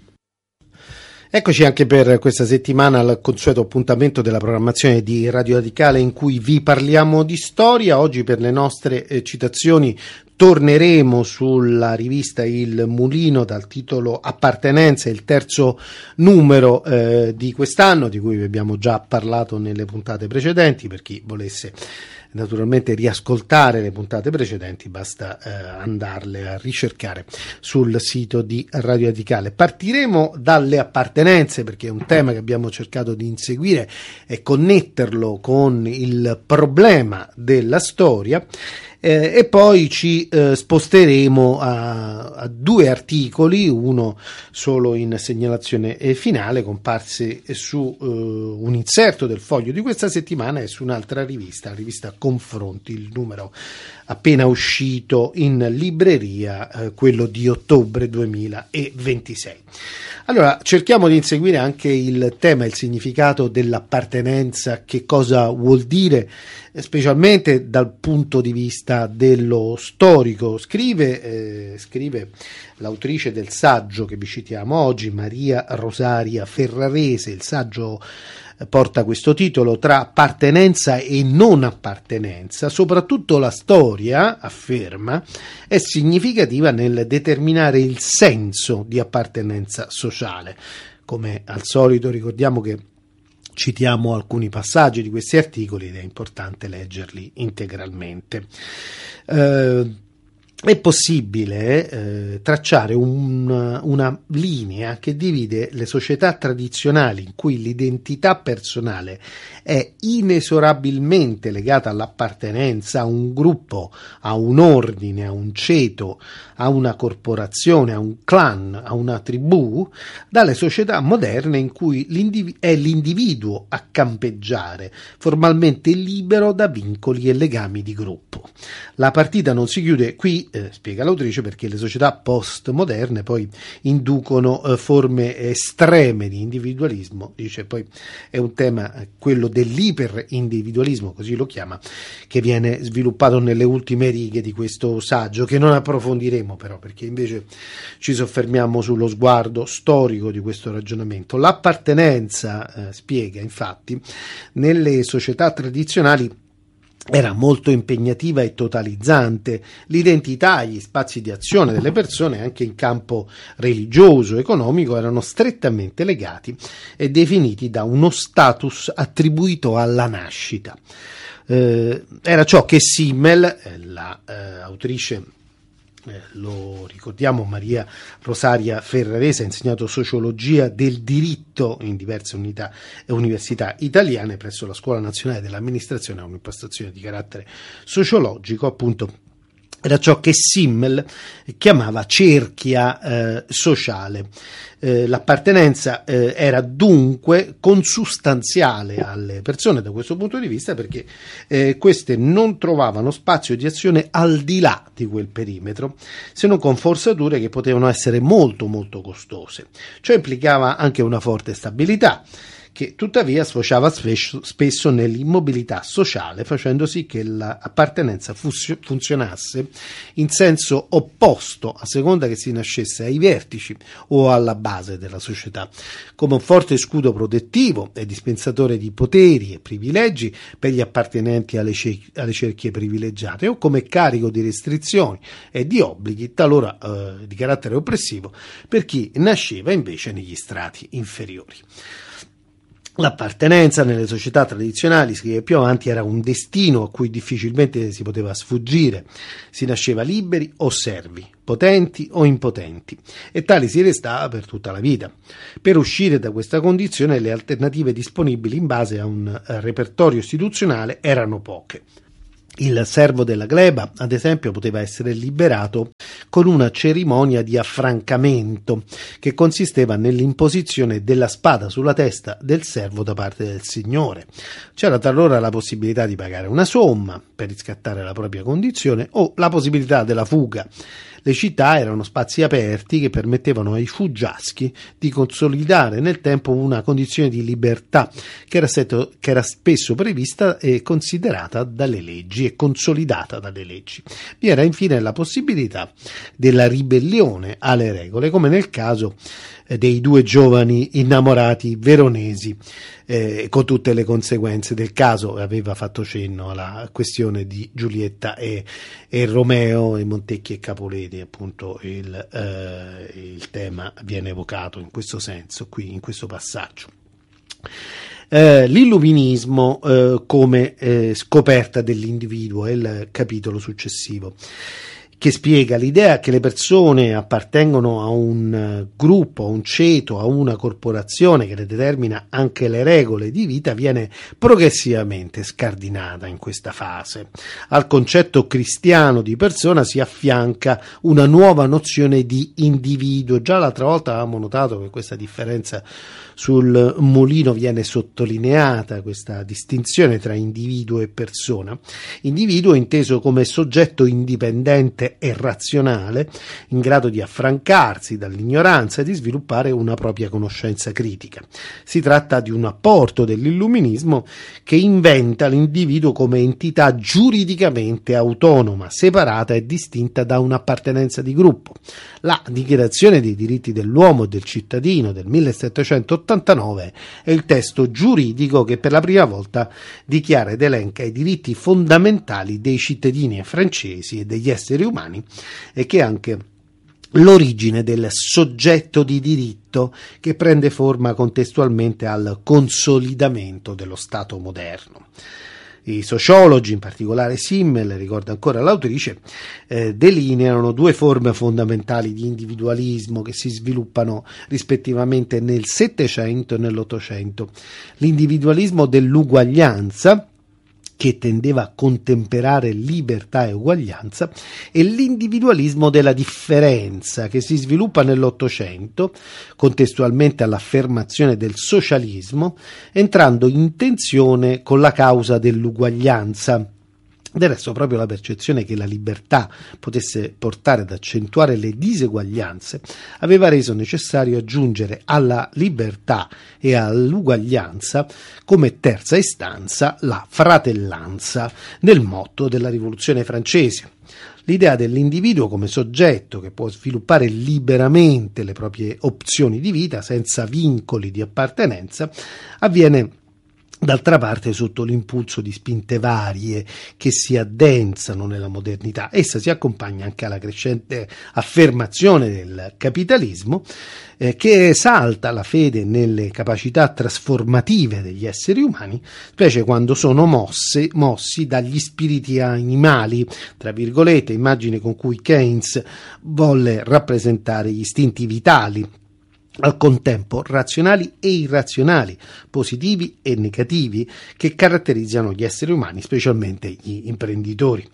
Eccoci anche per questa settimana al consueto appuntamento della programmazione di Radio Radicale in cui vi parliamo di storia. Oggi per le nostre eh, citazioni torneremo sulla rivista Il Mulino dal titolo Appartenenza, il terzo numero eh, di quest'anno, di cui vi abbiamo già parlato nelle puntate precedenti. Per chi volesse naturalmente riascoltare le puntate precedenti basta eh, andarle a ricercare sul sito di Radio Radicale. Partiremo dalle appartenenze perché è un tema che abbiamo cercato di inseguire e connetterlo con il problema della storia. Eh, e poi ci eh, sposteremo a, a due articoli, uno solo in segnalazione finale, comparsi su eh, un inserto del Foglio di questa settimana e su un'altra rivista, la rivista Confronti, il numero appena uscito in libreria, eh, quello di ottobre duemilaventisei. Allora, cerchiamo di inseguire anche il tema, il significato dell'appartenenza, che cosa vuol dire, specialmente dal punto di vista dello storico. Scrive, eh, scrive l'autrice del saggio che vi citiamo oggi, Maria Rosaria Ferrarese. Il saggio porta questo titolo: Tra appartenenza e non appartenenza. Soprattutto la storia, afferma, è significativa nel determinare il senso di appartenenza sociale. Come al solito ricordiamo che citiamo alcuni passaggi di questi articoli ed è importante leggerli integralmente. Eh, È possibile eh, tracciare un, una linea che divide le società tradizionali in cui l'identità personale è inesorabilmente legata all'appartenenza a un gruppo, a un ordine, a un ceto, a una corporazione, a un clan, a una tribù, dalle società moderne in cui l'indiv- è l'individuo a campeggiare, formalmente libero da vincoli e legami di gruppo. La partita non si chiude qui, eh, spiega l'autrice, perché le società postmoderne poi inducono eh, forme estreme di individualismo. Dice poi è un tema, eh, quello dell'iperindividualismo, così lo chiama, che viene sviluppato nelle ultime righe di questo saggio, che non approfondiremo però, perché invece ci soffermiamo sullo sguardo storico di questo ragionamento. L'appartenenza, eh, spiega infatti, nelle società tradizionali era molto impegnativa e totalizzante. L'identità e gli spazi di azione delle persone, anche in campo religioso, economico, erano strettamente legati e definiti da uno status attribuito alla nascita. Eh, era ciò che Simmel, la eh, autrice, Eh, lo ricordiamo, Maria Rosaria Ferrarese, ha insegnato sociologia del diritto in diverse unità e università italiane presso la Scuola Nazionale dell'Amministrazione, ha un'impostazione di carattere sociologico, appunto. Era ciò che Simmel chiamava cerchia eh, sociale. Eh, l'appartenenza eh, era dunque consustanziale alle persone da questo punto di vista, perché eh, queste non trovavano spazio di azione al di là di quel perimetro, se non con forzature che potevano essere molto molto costose. Ciò implicava anche una forte stabilità, che tuttavia sfociava spesso, spesso nell'immobilità sociale, facendo sì che l'appartenenza fus- funzionasse in senso opposto a seconda che si nascesse ai vertici o alla base della società, come un forte scudo protettivo e dispensatore di poteri e privilegi per gli appartenenti alle, ce- alle cerchie privilegiate, o come carico di restrizioni e di obblighi talora eh, di carattere oppressivo per chi nasceva invece negli strati inferiori. L'appartenenza nelle società tradizionali, scrive più avanti, era un destino a cui difficilmente si poteva sfuggire. Si nasceva liberi o servi, potenti o impotenti, e tali si restava per tutta la vita. Per uscire da questa condizione le alternative disponibili in base a un repertorio istituzionale erano poche. Il servo della gleba, ad esempio, poteva essere liberato con una cerimonia di affrancamento che consisteva nell'imposizione della spada sulla testa del servo da parte del signore. C'era talora la possibilità di pagare una somma per riscattare la propria condizione o la possibilità della fuga. Le città erano spazi aperti che permettevano ai fuggiaschi di consolidare nel tempo una condizione di libertà che era, stato, che era spesso prevista e considerata dalle leggi e consolidata dalle leggi. Vi era infine la possibilità della ribellione alle regole, come nel caso dei due giovani innamorati veronesi, eh, con tutte le conseguenze del caso. Aveva fatto cenno alla questione di Giulietta e, e Romeo, e Montecchi e Capoleti, appunto il, eh, il tema viene evocato in questo senso qui in questo passaggio. Eh, l'illuminismo eh, come eh, scoperta dell'individuo è il capitolo successivo, che spiega l'idea che le persone appartengono a un gruppo, a un ceto, a una corporazione che ne determina anche le regole di vita, viene progressivamente scardinata in questa fase. Al concetto cristiano di persona si affianca una nuova nozione di individuo. Già l'altra volta avevamo notato che questa differenza sul mulino viene sottolineata, questa distinzione tra individuo e persona. Individuo inteso come soggetto indipendente e razionale, in grado di affrancarsi dall'ignoranza e di sviluppare una propria conoscenza critica. Si tratta di un apporto dell'illuminismo che inventa l'individuo come entità giuridicamente autonoma, separata e distinta da un'appartenenza di gruppo. La Dichiarazione dei diritti dell'uomo e del cittadino del millesettecentottantanove è il testo giuridico che per la prima volta dichiara ed elenca i diritti fondamentali dei cittadini francesi e degli esseri umani, e che è anche l'origine del soggetto di diritto che prende forma contestualmente al consolidamento dello Stato moderno. I sociologi, in particolare Simmel, ricorda ancora l'autrice, eh, delineano due forme fondamentali di individualismo che si sviluppano rispettivamente nel Settecento e nell'Ottocento. L'individualismo dell'uguaglianza, che tendeva a contemperare libertà e uguaglianza, e l'individualismo della differenza, che si sviluppa nell'Ottocento, contestualmente all'affermazione del socialismo, entrando in tensione con la causa dell'uguaglianza. Del resto, proprio la percezione che la libertà potesse portare ad accentuare le diseguaglianze aveva reso necessario aggiungere alla libertà e all'uguaglianza come terza istanza la fratellanza nel motto della Rivoluzione francese. L'idea dell'individuo come soggetto che può sviluppare liberamente le proprie opzioni di vita senza vincoli di appartenenza avviene d'altra parte sotto l'impulso di spinte varie che si addensano nella modernità. Essa si accompagna anche alla crescente affermazione del capitalismo eh, che esalta la fede nelle capacità trasformative degli esseri umani, specie quando sono mosse, mossi dagli spiriti animali, tra virgolette, immagine con cui Keynes volle rappresentare gli istinti vitali, al contempo razionali e irrazionali, positivi e negativi, che caratterizzano gli esseri umani, specialmente gli imprenditori.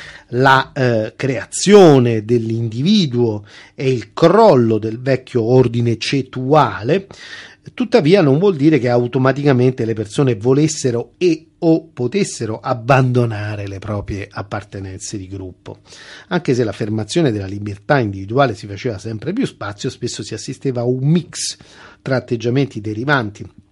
La eh, creazione dell'individuo e il crollo del vecchio ordine cetuale, tuttavia, non vuol dire che automaticamente le persone volessero e o potessero abbandonare le proprie appartenenze di gruppo. Anche se l'affermazione della libertà individuale si faceva sempre più spazio, spesso si assisteva a un mix tra atteggiamenti derivanti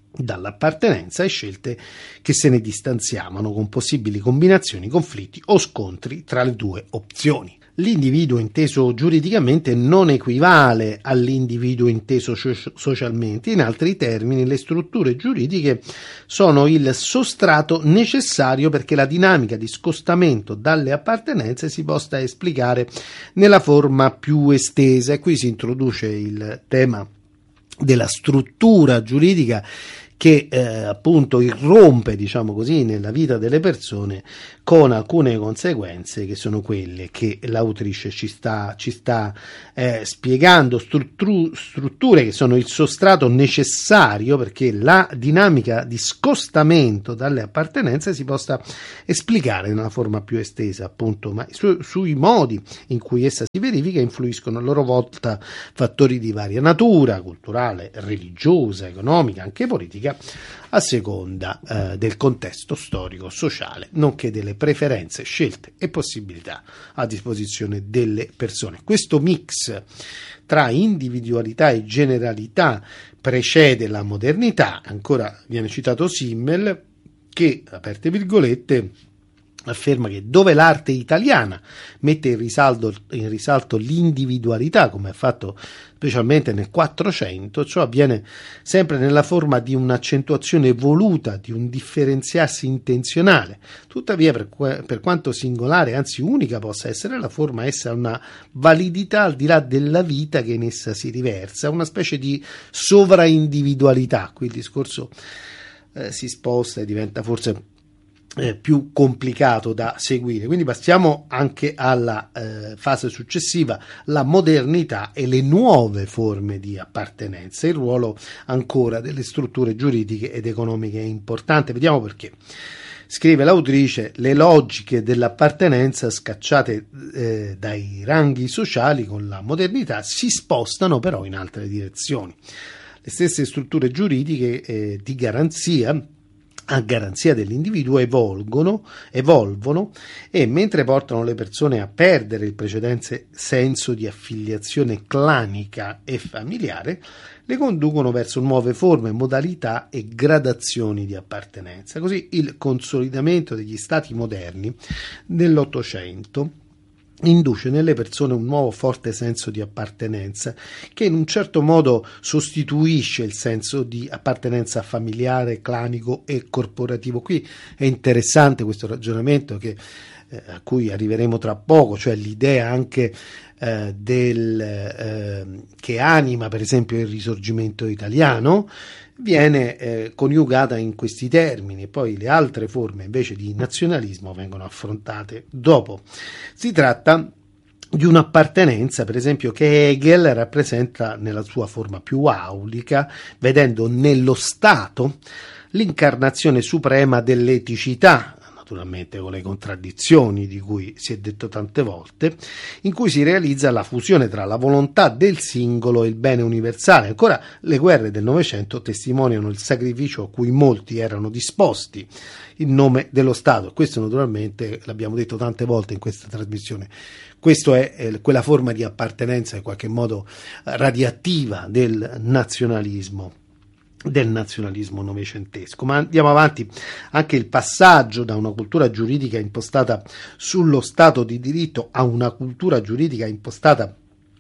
dall'appartenenza e scelte che se ne distanziavano con possibili combinazioni, conflitti o scontri tra le due opzioni. L'individuo inteso giuridicamente non equivale all'individuo inteso socialmente. In altri termini, le strutture giuridiche sono il sostrato necessario perché la dinamica di scostamento dalle appartenenze si possa esplicare nella forma più estesa. E qui si introduce il tema della struttura giuridica che eh, appunto irrompe, diciamo così, nella vita delle persone con alcune conseguenze che sono quelle che l'autrice ci sta, ci sta eh, spiegando, struttru- strutture che sono il sostrato necessario perché la dinamica di scostamento dalle appartenenze si possa esplicare nella forma più estesa, appunto, ma su- sui modi in cui essa si verifica influiscono a loro volta fattori di varia natura, culturale, religiosa, economica, anche politica, a seconda eh, del contesto storico, sociale, nonché delle preferenze, scelte e possibilità a disposizione delle persone. Questo mix tra individualità e generalità precede la modernità. Ancora viene citato Simmel che, aperte virgolette, afferma che dove l'arte italiana mette in risalto, in risalto l'individualità, come ha fatto specialmente nel Quattrocento, ciò avviene sempre nella forma di un'accentuazione voluta, di un differenziarsi intenzionale. Tuttavia, per, per quanto singolare, anzi unica possa essere la forma, essa ha una validità al di là della vita che in essa si riversa, una specie di sovraindividualità. Qui il discorso eh, si sposta e diventa forse Eh, più complicato da seguire. Quindi passiamo anche alla eh, fase successiva, la modernità e le nuove forme di appartenenza. Il ruolo ancora delle strutture giuridiche ed economiche è importante. Vediamo perché. Scrive l'autrice: le logiche dell'appartenenza scacciate eh, dai ranghi sociali con la modernità si spostano però in altre direzioni. Le stesse strutture giuridiche eh, di garanzia a garanzia dell'individuo evolgono, evolvono e mentre portano le persone a perdere il precedente senso di affiliazione clanica e familiare, le conducono verso nuove forme, modalità e gradazioni di appartenenza. Così il consolidamento degli stati moderni nell'Ottocento induce nelle persone un nuovo forte senso di appartenenza che in un certo modo sostituisce il senso di appartenenza familiare, clanico e corporativo. Qui è interessante questo ragionamento che, eh, a cui arriveremo tra poco, cioè l'idea anche eh, del, eh, che anima per esempio il Risorgimento italiano, viene eh, coniugata in questi termini, poi le altre forme invece di nazionalismo vengono affrontate dopo. Si tratta di un'appartenenza, per esempio, che Hegel rappresenta nella sua forma più aulica, vedendo nello Stato l'incarnazione suprema dell'eticità, naturalmente con le contraddizioni di cui si è detto tante volte, in cui si realizza la fusione tra la volontà del singolo e il bene universale. Ancora le guerre del Novecento testimoniano il sacrificio a cui molti erano disposti in nome dello Stato. Questo naturalmente l'abbiamo detto tante volte in questa trasmissione. Questo è eh, quella forma di appartenenza in qualche modo radiattiva del nazionalismo del nazionalismo novecentesco. Ma andiamo avanti. Anche il passaggio da una cultura giuridica impostata sullo Stato di diritto a una cultura giuridica impostata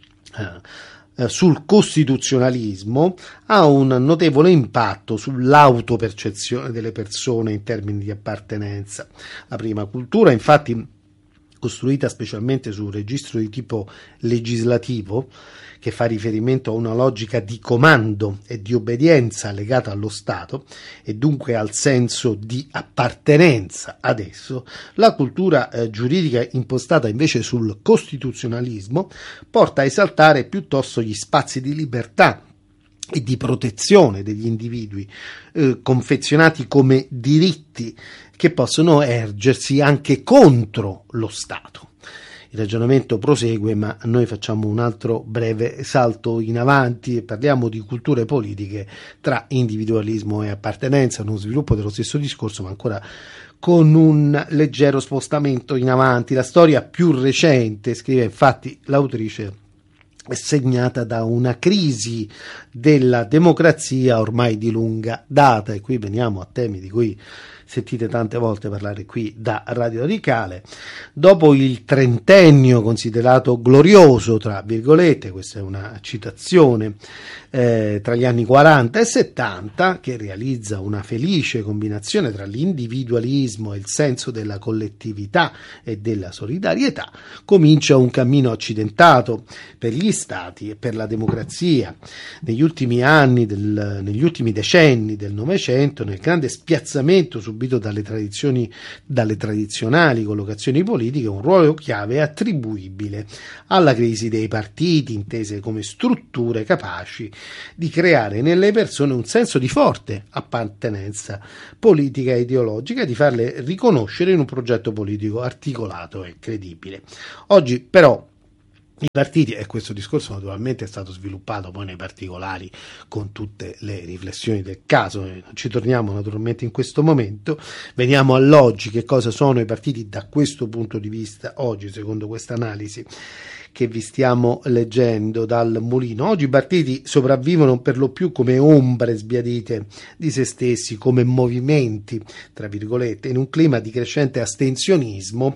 eh, eh, sul costituzionalismo ha un notevole impatto sull'autopercezione delle persone in termini di appartenenza. La prima cultura, infatti, costruita specialmente su un registro di tipo legislativo, che fa riferimento a una logica di comando e di obbedienza legata allo Stato e dunque al senso di appartenenza ad esso, la cultura eh, giuridica impostata invece sul costituzionalismo porta a esaltare piuttosto gli spazi di libertà e di protezione degli individui, eh, confezionati come diritti che possono ergersi anche contro lo Stato. Il ragionamento prosegue, ma noi facciamo un altro breve salto in avanti e parliamo di culture politiche tra individualismo e appartenenza, uno sviluppo dello stesso discorso, ma ancora con un leggero spostamento in avanti. La storia più recente, scrive infatti l'autrice, segnata da una crisi della democrazia ormai di lunga data, e qui veniamo a temi di cui sentite tante volte parlare qui da Radio Radicale. Dopo il trentennio considerato glorioso, tra virgolette, questa è una citazione, eh, tra gli anni quaranta e settanta, che realizza una felice combinazione tra l'individualismo e il senso della collettività e della solidarietà, comincia un cammino accidentato per gli stati e per la democrazia. Negli ultimi anni, del, negli ultimi decenni del Novecento, nel grande spiazzamento subito dalle tradizioni, dalle tradizionali collocazioni politiche, un ruolo chiave è attribuibile alla crisi dei partiti, intese come strutture capaci di creare nelle persone un senso di forte appartenenza politica e ideologica e di farle riconoscere in un progetto politico articolato e credibile. Oggi però i partiti, e questo discorso naturalmente è stato sviluppato poi nei particolari con tutte le riflessioni del caso, e non ci torniamo naturalmente in questo momento, veniamo all'oggi. Che cosa sono i partiti da questo punto di vista oggi, secondo questa analisi che vi stiamo leggendo dal Mulino? Oggi i partiti sopravvivono per lo più come ombre sbiadite di se stessi, come movimenti, tra virgolette, in un clima di crescente astensionismo,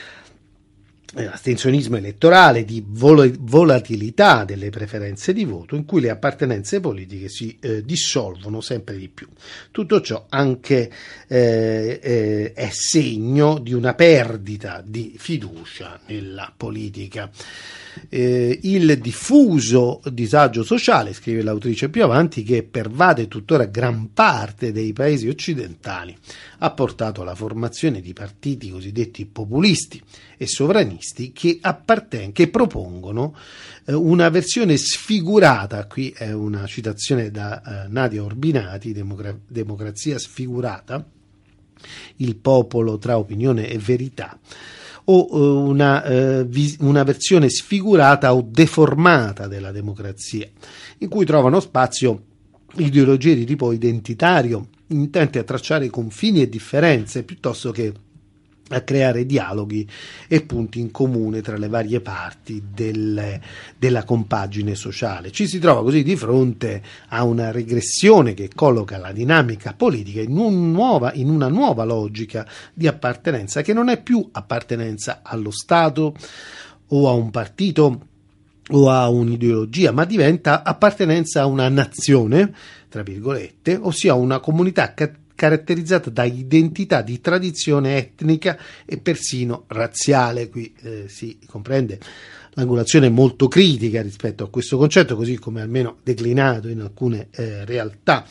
astensionismo elettorale, di vol- volatilità delle preferenze di voto, in cui le appartenenze politiche si eh, dissolvono sempre di più. Tutto ciò anche eh, eh, è segno di una perdita di fiducia nella politica. Eh, il diffuso disagio sociale, scrive l'autrice più avanti, che pervade tuttora gran parte dei paesi occidentali, ha portato alla formazione di partiti cosiddetti populisti e sovranisti che, apparten- che propongono eh, una versione sfigurata, qui è una citazione da eh, Nadia Urbinati, Democra- Democrazia sfigurata, il popolo tra opinione e verità, o una, eh, vis- una versione sfigurata o deformata della democrazia, in cui trovano spazio ideologie di tipo identitario, intente a tracciare confini e differenze piuttosto che a creare dialoghi e punti in comune tra le varie parti del, della compagine sociale. Ci si trova così di fronte a una regressione che colloca la dinamica politica in, un nuova, in una nuova logica di appartenenza, che non è più appartenenza allo Stato o a un partito o a un'ideologia, ma diventa appartenenza a una nazione, tra virgolette, ossia una comunità ca- caratterizzata da identità di tradizione etnica e persino razziale. Qui eh, si comprende l'angolazione molto critica rispetto a questo concetto, così come almeno declinato in alcune eh, realtà.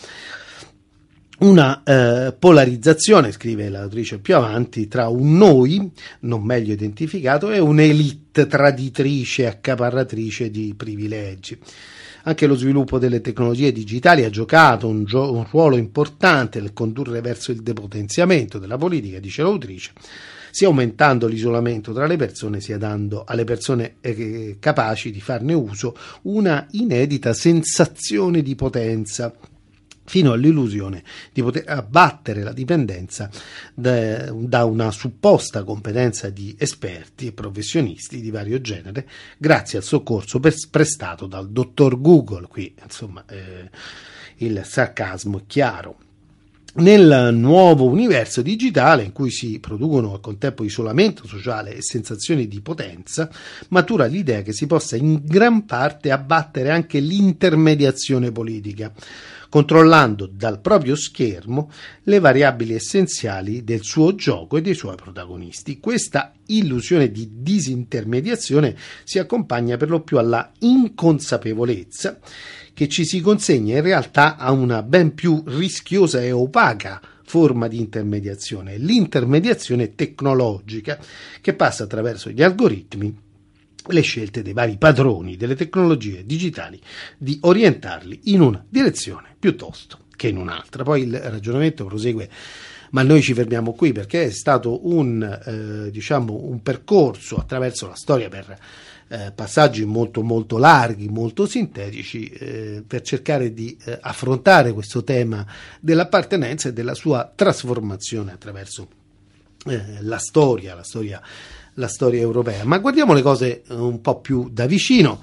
Una eh, polarizzazione, scrive l'autrice più avanti, tra un noi non meglio identificato e un'elite traditrice e accaparratrice di privilegi. Anche lo sviluppo delle tecnologie digitali ha giocato un, gio- un ruolo importante nel condurre verso il depotenziamento della politica, dice l'autrice, sia aumentando l'isolamento tra le persone, sia dando alle persone eh, capaci di farne uso una inedita sensazione di potenza, fino all'illusione di poter abbattere la dipendenza da, da una supposta competenza di esperti e professionisti di vario genere, grazie al soccorso prestato dal dottor Google. Qui insomma eh, il sarcasmo è chiaro. Nel nuovo universo digitale, in cui si producono al contempo isolamento sociale e sensazioni di potenza, matura l'idea che si possa in gran parte abbattere anche l'intermediazione politica, controllando dal proprio schermo le variabili essenziali del suo gioco e dei suoi protagonisti. Questa illusione di disintermediazione si accompagna per lo più alla inconsapevolezza che ci si consegna in realtà a una ben più rischiosa e opaca forma di intermediazione, l'intermediazione tecnologica, che passa attraverso gli algoritmi, le scelte dei vari padroni delle tecnologie digitali di orientarli in una direzione piuttosto che in un'altra. Poi il ragionamento prosegue, ma noi ci fermiamo qui perché è stato un, eh, diciamo, un percorso attraverso la storia per eh, passaggi molto molto larghi, molto sintetici, eh, per cercare di eh, affrontare questo tema dell'appartenenza e della sua trasformazione attraverso eh, la storia, la storia la storia europea. Ma guardiamo le cose un po' più da vicino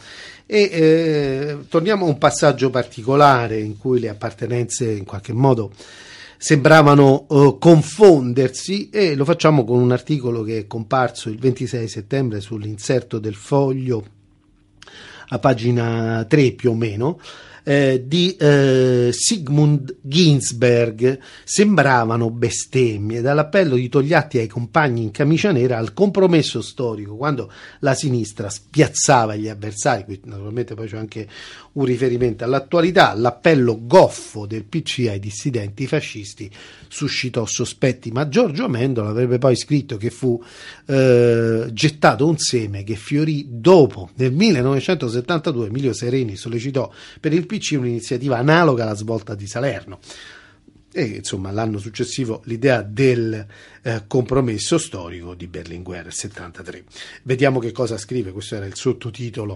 E eh, torniamo a un passaggio particolare in cui le appartenenze in qualche modo sembravano uh, confondersi, e lo facciamo con un articolo che è comparso il ventisei settembre sull'inserto del Foglio, a pagina tre più o meno, eh, di eh, Sigmund Ginsberg. Sembravano bestemmie, dall'appello di Togliatti ai compagni in camicia nera al compromesso storico, quando la sinistra spiazzava gli avversari. Qui naturalmente poi c'è anche un riferimento all'attualità. L'appello goffo del P C ai dissidenti fascisti suscitò sospetti, ma Giorgio Amendola avrebbe poi scritto che fu eh, gettato un seme che fiorì dopo. Nel millenovecentosettantadue Emilio Sereni sollecitò per il P C un'iniziativa analoga alla svolta di Salerno, e insomma l'anno successivo l'idea del eh, compromesso storico di Berlinguer, settantatré. Vediamo che cosa scrive, questo era il sottotitolo